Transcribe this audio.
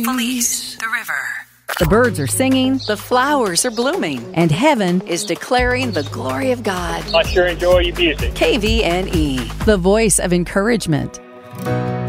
Feliz, the river. The birds are singing, The flowers are blooming. and heaven Is declaring the glory of God. I sure enjoy your music. KVNE. the voice of encouragement.